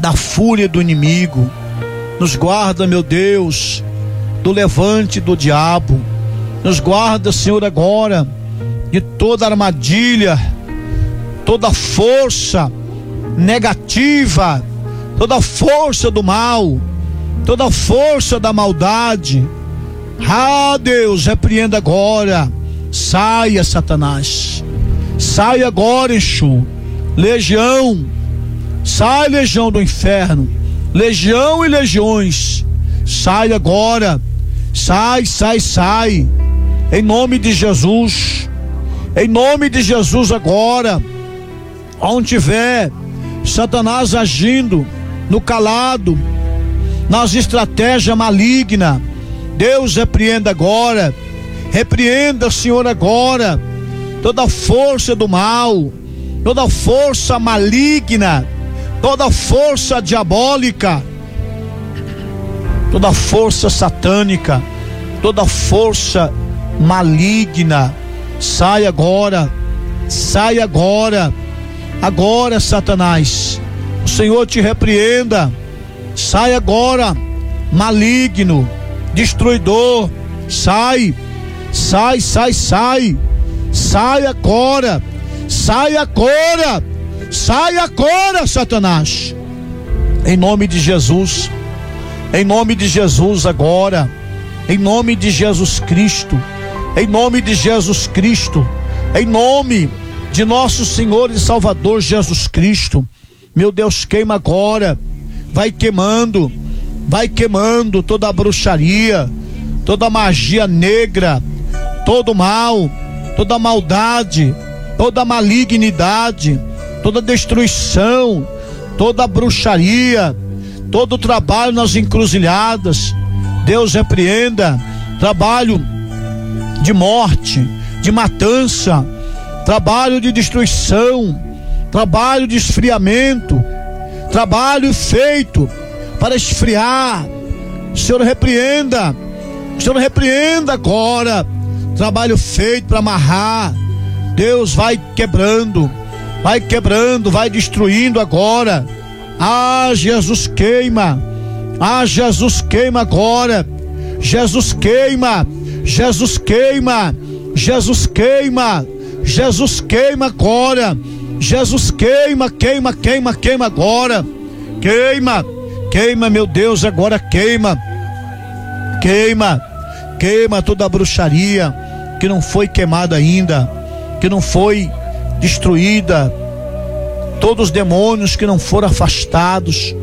da fúria do inimigo. Nos guarda, meu Deus, do levante do diabo. Nos guarda, Senhor, agora de toda armadilha, toda força negativa, toda força do mal, toda força da maldade. Ah, Deus, repreenda agora. Saia, Satanás. Saia agora, Exu. Legião. Sai, legião do inferno. Legião e legiões. Sai agora. Sai, sai, sai. Em nome de Jesus. Em nome de Jesus agora. Onde tiver Satanás agindo no calado, nas estratégias malignas, Deus repreenda agora. Repreenda, Senhor, agora toda força do mal, toda força maligna, toda força diabólica, toda força satânica, toda força maligna. Sai agora, sai agora. Agora, Satanás, o Senhor te repreenda. Sai agora, maligno, destruidor. Sai, sai, sai, sai. Sai agora, sai agora, sai agora, Satanás. Em nome de Jesus, em nome de Jesus agora, em nome de Jesus Cristo, em nome de Jesus Cristo, em nome de nosso Senhor e Salvador Jesus Cristo. Meu Deus, queima agora. Vai queimando toda a bruxaria, toda a magia negra, todo mal, toda a maldade, toda a malignidade, toda a destruição, toda a bruxaria, todo o trabalho nas encruzilhadas. Deus repreenda trabalho de morte, de matança, trabalho de destruição, trabalho de esfriamento, trabalho feito para esfriar. O Senhor repreenda agora. Trabalho feito para amarrar. Deus vai quebrando, vai destruindo agora. Ah, Jesus queima. Ah, Jesus queima agora. Jesus queima. Jesus queima. Jesus queima. Jesus queima agora. Jesus queima, queima agora. Queima, meu Deus, agora queima toda a bruxaria que não foi queimada ainda, que não foi destruída, todos os demônios que não foram afastados.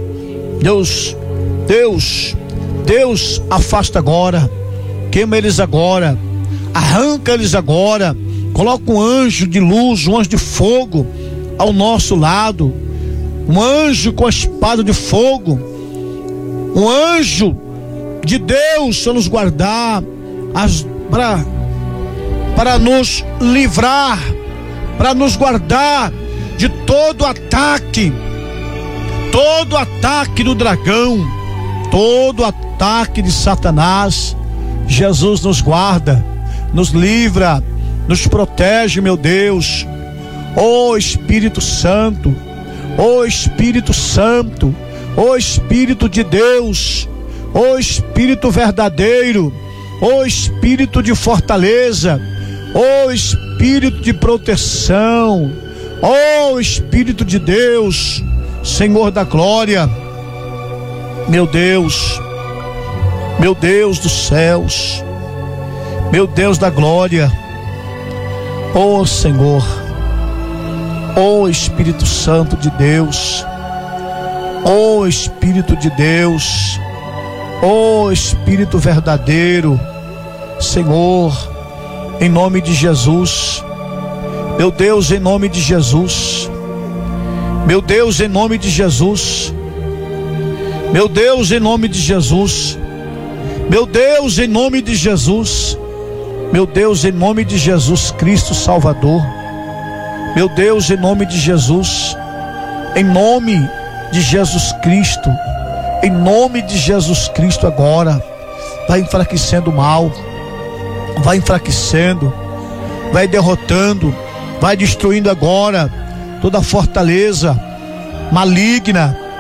Deus afasta agora, queima eles agora, arranca eles agora. Coloca um anjo de luz, um anjo de fogo ao nosso lado, um anjo com a espada de fogo, um anjo de Deus para nos guardar, para nos livrar, para nos guardar de todo ataque do dragão, todo ataque de Satanás. Jesus nos guarda, nos livra, nos protege, meu Deus. Ó Espírito Santo, ó Espírito Santo, ó Espírito de Deus, ó Espírito verdadeiro, ó Espírito de fortaleza, ó Espírito de proteção, ó Espírito de Deus, Senhor da glória, meu Deus dos céus, meu Deus da glória, ó Senhor, ó Espírito Santo de Deus, ó Espírito de Deus, ó Espírito verdadeiro, Senhor, em nome de Jesus, meu Deus, em nome de Jesus, meu Deus, em nome de Jesus, meu Deus, em nome de Jesus, meu Deus, em nome de Jesus, meu Deus, em nome de Jesus Cristo Salvador, meu Deus, em nome de Jesus, em nome de Jesus Cristo, em nome de Jesus Cristo agora, vai enfraquecendo o mal, vai enfraquecendo, vai derrotando, vai destruindo agora toda fortaleza maligna,